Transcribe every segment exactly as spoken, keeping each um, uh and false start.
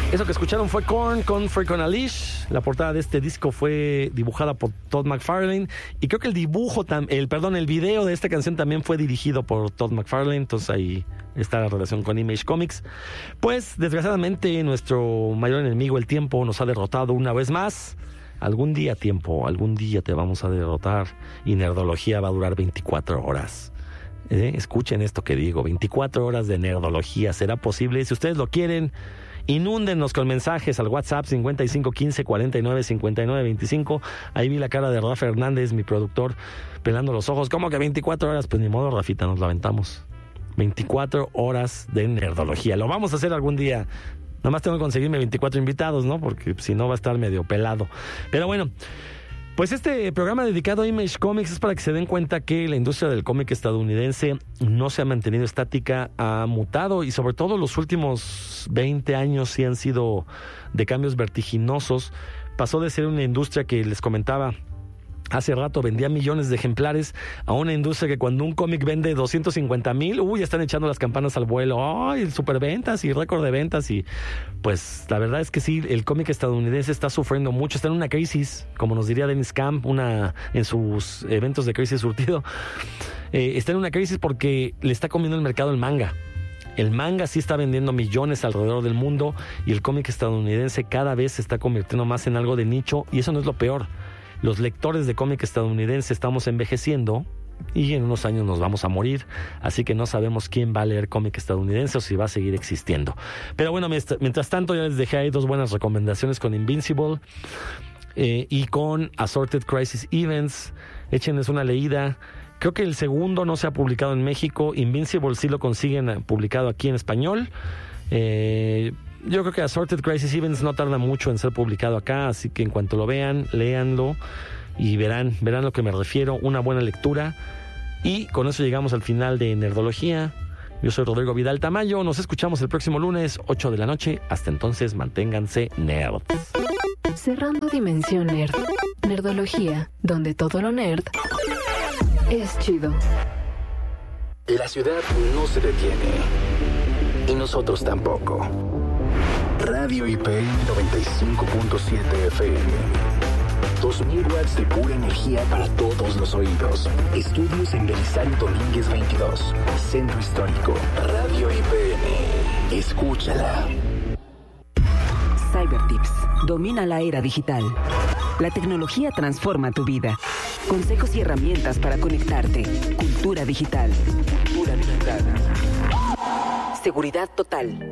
Eso que escucharon fue Korn con Freak on a Leash. La portada de este disco fue dibujada por Todd McFarlane. Y creo que el dibujo, tam- el perdón, el video de esta canción también fue dirigido por Todd McFarlane. Entonces ahí está la relación con Image Comics. Pues, desgraciadamente, nuestro mayor enemigo, el tiempo, nos ha derrotado una vez más. Algún día, tiempo, algún día te vamos a derrotar. Y Nerdología va a durar veinticuatro horas. ¿Eh? Escuchen esto que digo, veinticuatro horas de Nerdología. ¿Será posible? Si ustedes lo quieren, inúndennos con mensajes al WhatsApp cincuenta y cinco quince cuarenta y nueve cincuenta y nueve veinticinco. Ahí vi la cara de Rafa Hernández, mi productor, pelando los ojos. ¿Cómo que veinticuatro horas? Pues ni modo, Rafita, nos la aventamos. veinticuatro horas de Nerdología. Lo vamos a hacer algún día. Nada más tengo que conseguirme veinticuatro invitados, ¿no? Porque si no va a estar medio pelado. Pero bueno, pues este programa dedicado a Image Comics es para que se den cuenta que la industria del cómic estadounidense no se ha mantenido estática, ha mutado, y sobre todo los últimos veinte años sí han sido de cambios vertiginosos. Pasó de ser una industria que les comentaba hace rato vendía millones de ejemplares a una industria que cuando un cómic vende doscientos cincuenta mil, uy, ya están echando las campanas al vuelo. ¡Ay, superventas y récord de ventas! Y pues la verdad es que sí, el cómic estadounidense está sufriendo mucho, está en una crisis, como nos diría Dennis Camp una, en sus eventos de crisis surtido. Eh, está en una crisis porque le está comiendo el mercado el manga. El manga sí está vendiendo millones alrededor del mundo y el cómic estadounidense cada vez se está convirtiendo más en algo de nicho, y eso no es lo peor. Los lectores de cómic estadounidense estamos envejeciendo y en unos años nos vamos a morir, así que no sabemos quién va a leer cómic estadounidense o si va a seguir existiendo. Pero bueno, mientras tanto ya les dejé ahí dos buenas recomendaciones con Invincible eh, y con Assorted Crisis Events. Échenles una leída. Creo que el segundo no se ha publicado en México. Invincible sí lo consiguen publicado aquí en español. Eh... Yo creo que Assorted Crisis Events no tarda mucho en ser publicado acá, así que en cuanto lo vean, léanlo y verán, verán lo que me refiero, una buena lectura. Y con eso llegamos al final de Nerdología. Yo soy Rodrigo Vidal Tamayo, nos escuchamos el próximo lunes, ocho de la noche. Hasta entonces, manténganse nerds. Cerrando Dimensión Nerd. Nerdología, donde todo lo nerd es chido. La ciudad no se detiene. Y nosotros tampoco. Radio I P N noventa y cinco punto siete F M. dos mil watts de pura energía para todos los oídos. Estudios en Belisario Domínguez veintidós. Centro Histórico. Radio I P N. Escúchala. Cybertips. Domina la era digital. La tecnología transforma tu vida. Consejos y herramientas para conectarte. Cultura digital. Cultura digital. Seguridad total.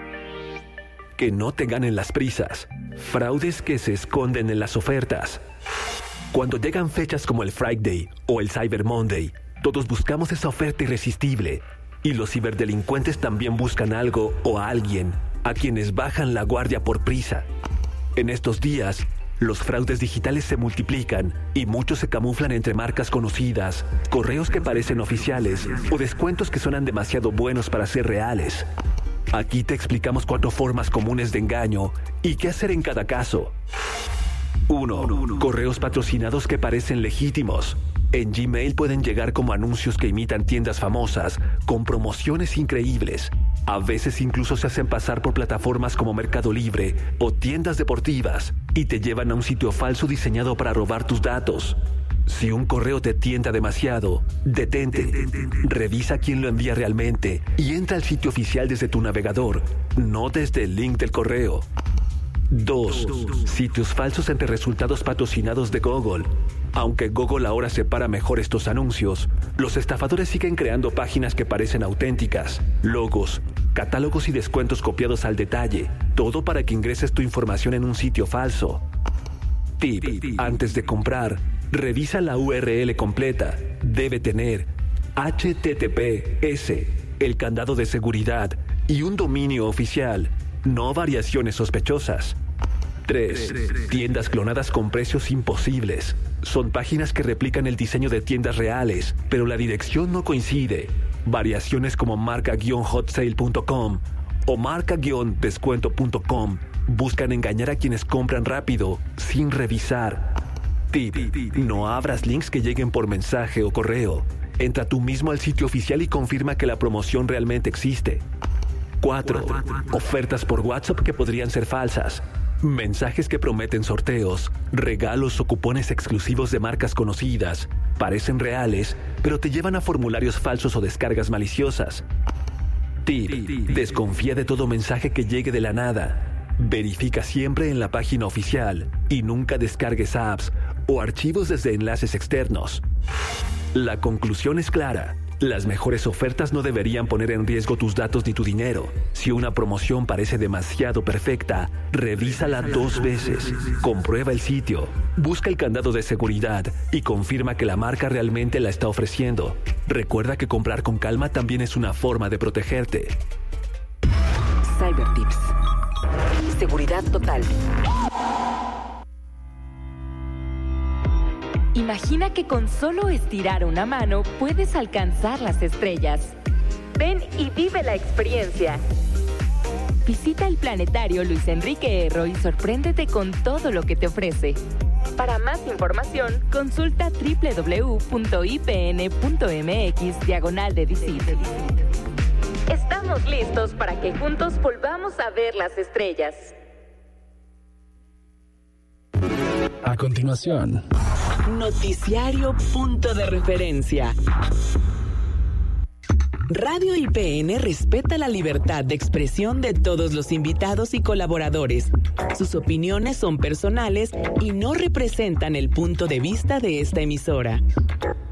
Que no te ganen las prisas. Fraudes que se esconden en las ofertas. Cuando llegan fechas como el Friday o el Cyber Monday, todos buscamos esa oferta irresistible. Y los ciberdelincuentes también buscan algo o a alguien a quienes bajan la guardia por prisa. En estos días, los fraudes digitales se multiplican y muchos se camuflan entre marcas conocidas, correos que parecen oficiales o descuentos que suenan demasiado buenos para ser reales. Aquí te explicamos cuatro formas comunes de engaño y qué hacer en cada caso. uno. Correos patrocinados que parecen legítimos. En Gmail pueden llegar como anuncios que imitan tiendas famosas, con promociones increíbles. A veces incluso se hacen pasar por plataformas como Mercado Libre o tiendas deportivas y te llevan a un sitio falso diseñado para robar tus datos. Si un correo te tienta demasiado, detente, revisa quién lo envía realmente y entra al sitio oficial desde tu navegador, no desde el link del correo. dos. Sitios falsos entre resultados patrocinados de Google. Aunque Google ahora separa mejor estos anuncios, los estafadores siguen creando páginas que parecen auténticas, logos, catálogos y descuentos copiados al detalle, todo para que ingreses tu información en un sitio falso. Tip: antes de comprar, revisa la U R L completa. Debe tener H T T P S, el candado de seguridad y un dominio oficial, no variaciones sospechosas. tres. Tiendas clonadas con precios imposibles. Son páginas que replican el diseño de tiendas reales, pero la dirección no coincide. Variaciones como marca guion hot sale punto com o marca guion descuento punto com buscan engañar a quienes compran rápido, sin revisar. Tip: no abras links que lleguen por mensaje o correo. Entra tú mismo al sitio oficial y confirma que la promoción realmente existe. cuatro. Ofertas por WhatsApp que podrían ser falsas. Mensajes que prometen sorteos, regalos o cupones exclusivos de marcas conocidas. Parecen reales, pero te llevan a formularios falsos o descargas maliciosas. Tip: desconfía de todo mensaje que llegue de la nada. Verifica siempre en la página oficial y nunca descargues apps o archivos desde enlaces externos. La conclusión es clara. Las mejores ofertas no deberían poner en riesgo tus datos ni tu dinero. Si una promoción parece demasiado perfecta, revísala dos veces. Comprueba el sitio, busca el candado de seguridad y confirma que la marca realmente la está ofreciendo. Recuerda que comprar con calma también es una forma de protegerte. Cybertips. Seguridad total. Imagina que con solo estirar una mano puedes alcanzar las estrellas. Ven y vive la experiencia. Visita el planetario Luis Enrique Erro y sorpréndete con todo lo que te ofrece. Para más información, consulta doble u doble u doble u punto i p n punto m x diagonal de visit. Estamos listos para que juntos volvamos a ver las estrellas. A continuación, Noticiario Punto de Referencia. Radio I P N respeta la libertad de expresión de todos los invitados y colaboradores. Sus opiniones son personales y no representan el punto de vista de esta emisora.